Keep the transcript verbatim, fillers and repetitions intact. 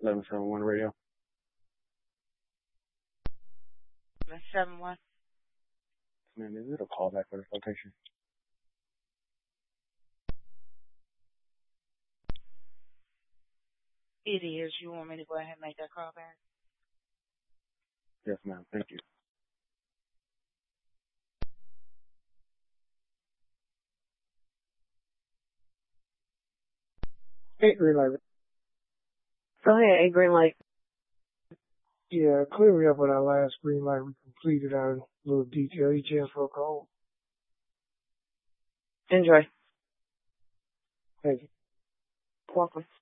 eleven seven one radio. eleven seven one. Man, is it a callback for this location? It is. You want me to go ahead and make that call back? Yes, ma'am. Thank you. Hey, green light. Go ahead, a green light. Yeah, clear me up on our last green light. We completed our little detail. Any chance for a call? Enjoy. Thank you. Welcome.